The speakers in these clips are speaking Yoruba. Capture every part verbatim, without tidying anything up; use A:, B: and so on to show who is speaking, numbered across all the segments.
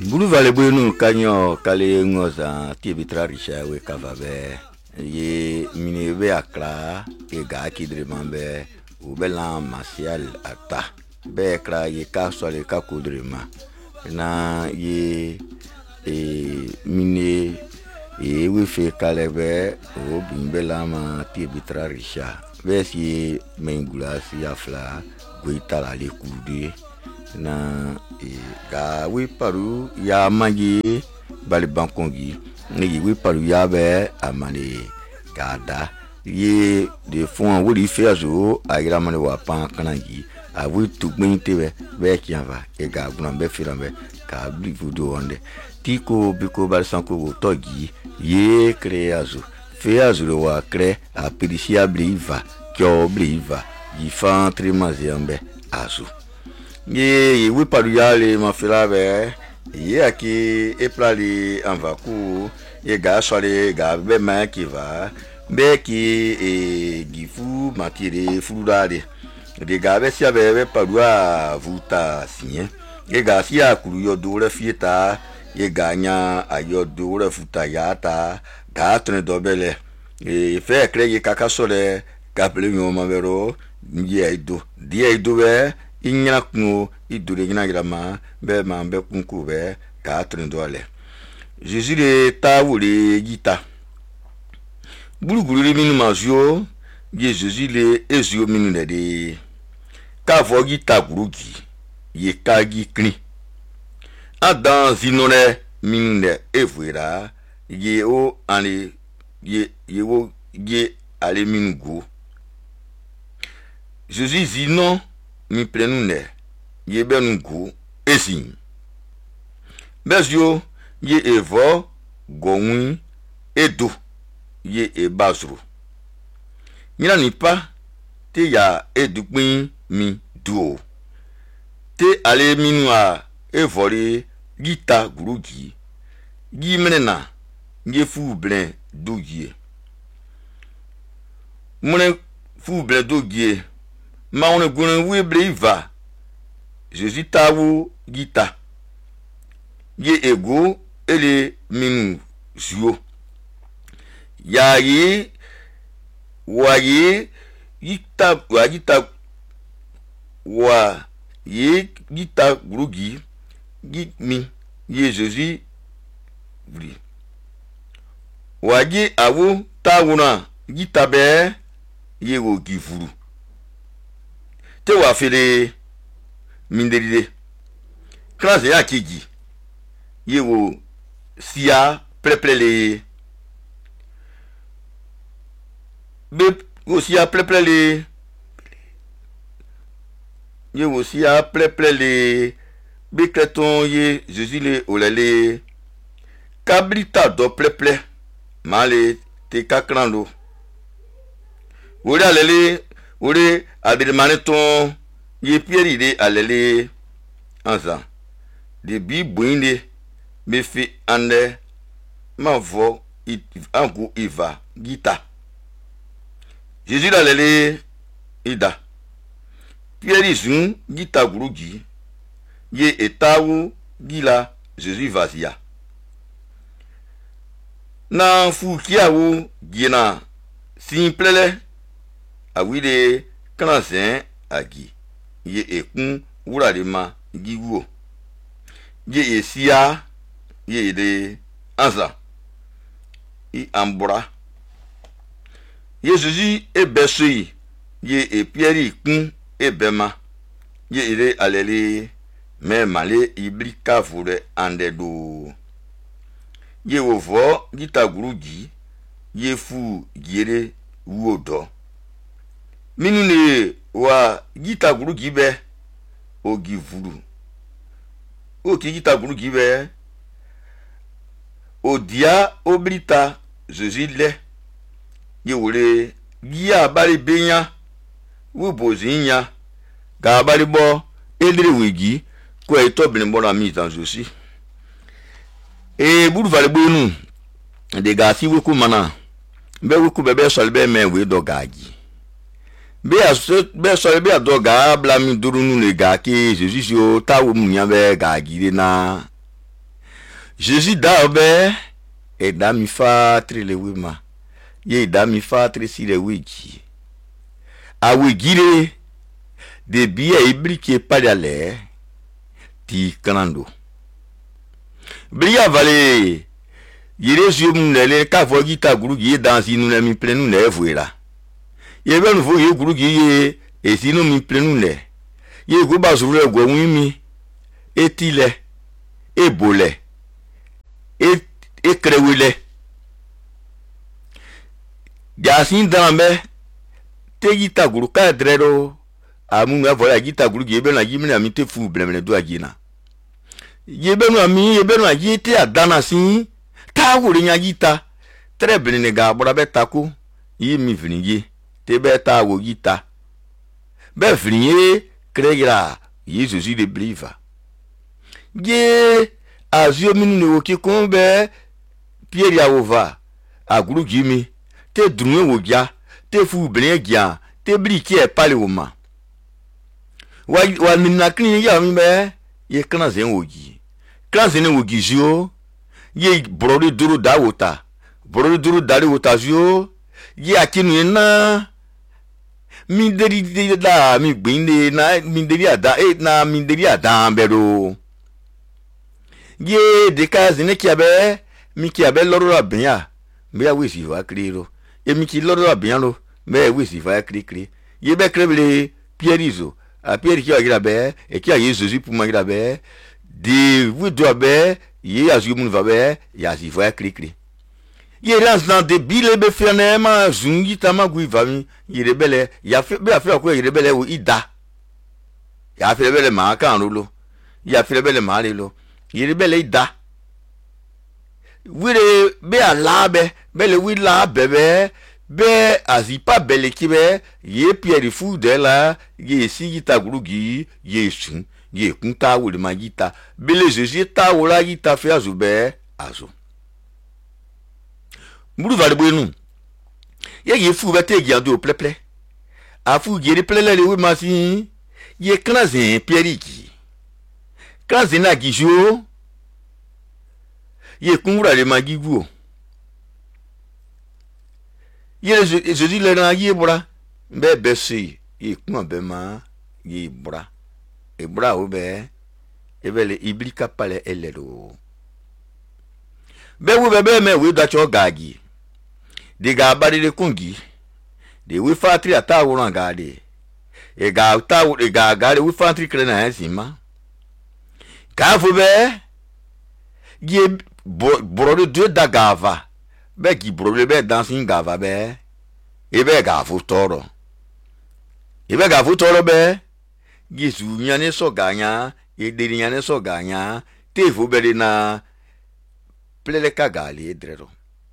A: Bulu vale bueno kanyo kale ngoza tibitra risha we kavabe ye minebe akla e ga kidre mambe u bela martial ata be kra ye ka sole ka kudrema na ye e mine e we fe kalebe o bimbela ma tibitra risha be si mengula si afla goita la le kude na e ga we paru ya magi bali bankongi ni we paru ya be amane gada ye de fond woli fe azo agira mane wa pan kanangi a we tu gbinte be be kiava e ga guna be firambe ka bli vudo onde tiko biko bal sanko go togi ye cre azo fe azo wa cre a pedisia bliva kyo bliva yi fan tremazembe azo ye we paru ya le ma filabe ye aki e plali anvaku ye ga sole ga be ma ki va be ki e gifu matire fulade de ga be sia be be paru a vuta sinye ye ga sia kuru yo do re fieta ye ga nya ayo do re futa yata ga tne do bele e fe kre ye kaka sole ka ple yo ma vero ye do die do be inyana kuno idure nyina grama be ma be kunku be ka trendo ale Jésus le tawule gita bulugulu le minu mazio ye Jésus le ezio minu ne de ka vo gita gurugi ye kagi kni adan zinone minu ne evuera ye o ani ye ye wo ye ale minu go Jésus zino mi plenune ye benungu esin bezio ye evo gowin edo ye ebazru nyina nipa te ya edupin mi duo te ale minua evori gita gurugi gi menena ye fu blen dogie mune fu blen dogie ma on gun we bliva Jésus tawu gita ye ego ele minu zuo ya ye wa ye gita wa gita wa ye gita grugi gi mi ye Jésus vri wa ye awu tawuna gita be ye go gifuru te wa fele minderide classe ya kiji yewo sia pleplele be wo sia pleplele yewo sia pleplele be kreton ye Jésus le olele kabrita do pleple male te kakrando wori alele wori adirmane ton ye pieri de alele anza de bi buinde me fi ande ma vo it angu iva gita Jésus alele ida pieri zun gita gurugi ye etawu gila Jésus vazia na fu kiawu gina simplele awide kansen agi ye ekun wura de ma giwo ye esia ye de anza i ambura ye Jésus e besui ye e pieri kun e bema ye ire alele me male iblika vure andedo ye ovo gita gurugi ye fu gire wodo minune wa gita gurugi be ogi vuru o ki gita gurugi be odia obrita Jésus le ye wole gia bari benya wo bozinya ga bari bo edre wigi ko e to bin bo na mi tan Jésus e buru vale bonu de ga si wo ku mana be wo ku bebe so be me we do gaji be aso be so be adoga bla mi duru nu le ga ki Jésus o tawo mu yan be gaji de na Jésus d'arbe et dami fa tri le wima. Ye dami fa tri si le wiki. A wigire de biye ibrike padale ti kanando. Bria vale yere zoom nele ka vogita gurugi ye dansi nous mi plenu ne vuela. Ye ben vo ye gurugi ye e sino mi plenu ne. Ye go bazure go wimi etile ebole e e krewile. Gasin dambe te gita guru ka drero amunga vola gita guru ye ben la gimi na mi te fu blemene do agina. Ye ben na mi ye ben na gite adana sin ta wuri nya gita tre blemene ga bora betako yi mi viniye te beta wo gita be viniye kregira yi Jésus de bliva. Ye azio minu ne woki kombe Pierre ya ova aguru gimi te drunwe wogia te fu blen gia te briki e pale woma wa wa minna kini ya mi be ye kana zen wogi kana zen wogi jo ye brode duru da wota brode duru da wota jo ye akinu na minderi de da mi gbinde na minderi ada e na minderi ada mbero ye de ka zen ki abe mi ki abe loro abiya me ya wisi va kriro e mi ki loro abiya lo me wisi va kri kri ye be krebele Pierre a Pierre qui a grabe et qui a Jésus pour ma grabe de vous doit be ye azu mun va be ya si va kri kri ye lance dans de bile be fenema zungi tama gui va mi ye rebele ya fe be afre ko ye rebele o ida ya fe rebele ma kan lo ya fe rebele ma le lo ye rebele ida wire be alabe be le wi la bebe be azipa bele kibe ye Pierre fu de la ye sigita gurugi ye sun ye kunta wule magita bele Jésus ta wala gita fe azube azo muru va de bonu ye ye fu bete giando pleple afu ye pleple le wi masi ye knazen Pierre ki knazen na gijo ye kunra le magigu ye Jésus le na ye bra be besi ye kun be ma ye bra e bra o be e be le iblika pale elelo be wo be be me we da cho gagi de ga bari le kungi de we fatri ata wo ran gade e ga ta wo e ga gade we fatri kre na sima ka fo be ye brode de da gava be ki brode be dancing gava be e be gavo toro e be gavo toro be gisu nyane so ganya e deri nyane so ganya te fo be na plele kagali drero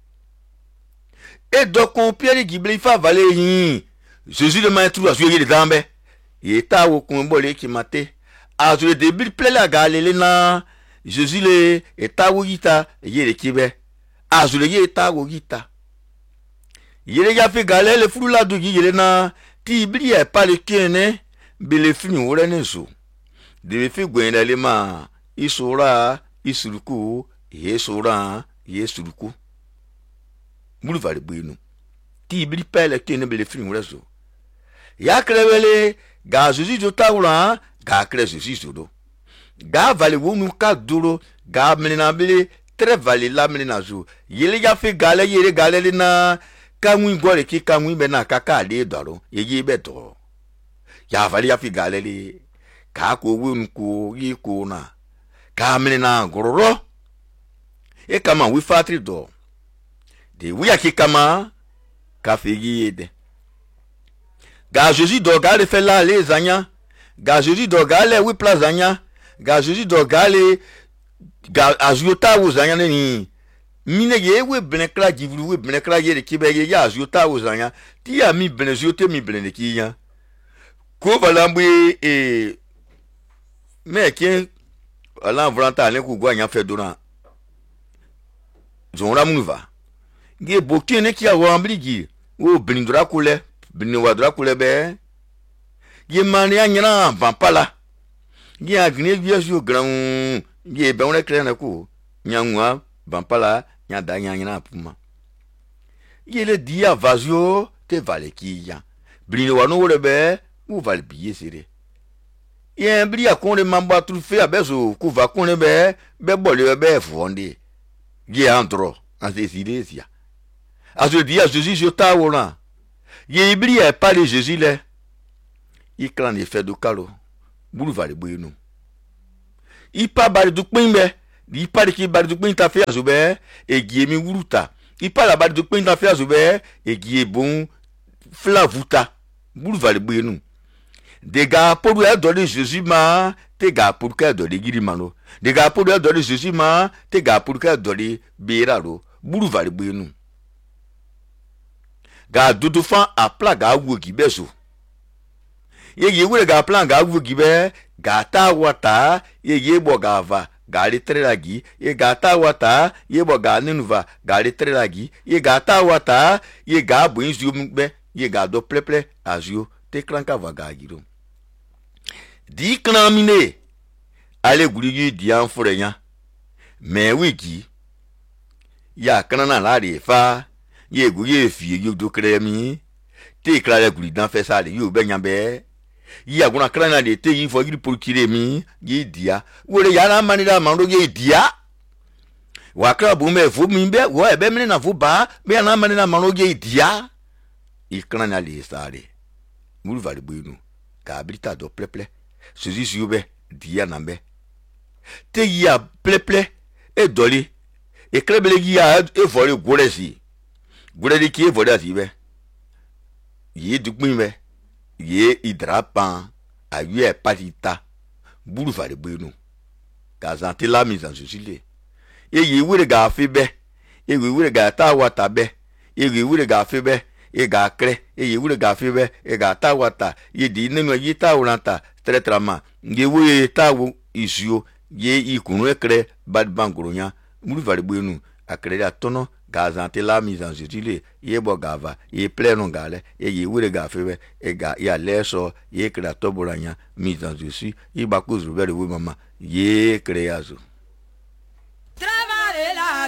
A: e do kon Pierre gibli fa vale yin Jésus de maître asu ye de dambe e ta wo kun bole ki mate azu de debir plele galele na Jésus le eta wogita yere kibe azule ye eta wogita yere ya fe gale le frula do yere na ti bri e pa le kene be le fini wore nenso de fe gwenda le ma isura isuruku yesura yesuruku mulu vale buinu ti bri pa le kene be le fini wore so ya krevele ga Jésus do tawla ga kre Jésus do ga vale wonu ka duro ga menina bele tre vale la menina zo yele ya fe gale yele gale na kanwi gore ki kanwi be na kaka de doro yeji be to ya vale ya fe gale le ka ko wonu ko yi ko na ka menina gororo e kama wi fatri do de wi aki kama ka fe yede ga Jésus do gale fe la les anya ga Jésus do gale wi plazanya ga Jésus do gale ga azuota wozanya ni mine ye we benekla givru we benekla ye de kibe ye ya azuota wozanya ti ya mi benezote mi benene kiya ko balambu e me ke ala vranta ne ku gwa nya fe dona zonra munuva ge bokene ki awo ambligi wo benindra kule benwa dra kule be ye mani anyana vampala gi agne viajo gran gi be on ekre na ku nyangwa bampala nyada nyanyana puma yele dia vazio te vale kiya brino wano rebe ou vale biye sere yen bri akonde mamba tu fe abezo ku va konde be be bole be fonde ye andro an se silesia azo dia Jésus je ta wona ye bri e parler Jésus le i clan de fait do kalo bulu vale boyenu i pa bari du pimbe i pa de ki bari du pin ta fe azobe e gie mi wuruta i pa la bari du pin ta fe azobe e gie bon flavuta bulu vale boyenu de ga pour e do de Jésus ma te ga pour que do de giri mano de ga pour e do de Jésus ma te ga pour que do de beraro bulu vale boyenu ga dudu fan a pla ga wu gi bezo ye ye wure ga plan ga wu gi be ga ta wata ye ye bo ga va ga le trelagi ye ga ta wata ye bo ga ninuva ga le trelagi ye ga ta wata ye ga bu inzu be ye ga do pleple azio te kranka va ga giro di kramine ale guri gi di an forenya me wigi ya kanana la re fa ye gu ye fi ye do kremi te krale guri dan fe sale yo be nyambe yi aguna krana de te yi fo giri pour kire mi ye dia wore ya na manira mando ye dia wa kra bu me fu mi be wo e be mi na fu ba be na manira mando ye dia i krana le sale mulu vale buinu ka brita do pleple suzi sube dia nambe te ya pleple e doli e krebele ya e vole goresi goresi ki e vole asibe ye dukmin be ye hidrapan a yue patita bulu vale buinu kazante la mise en Jésus e ye wure ga febe e we wure ga ta wata be e we wure ga febe e ga kre e ye wure ga febe e ga ta wata ye di nenu ye ta uranta tretrama ye we ta wo isio ye ikunu ekre bad bangoronya bulu vale buinu akre atono gazante la mise en Jésus ye bo gava ye pleno gale e ye wure ga febe e ga ya leso ye kra toboranya mise en Jésus i bakuzru vere we mama ye kreazo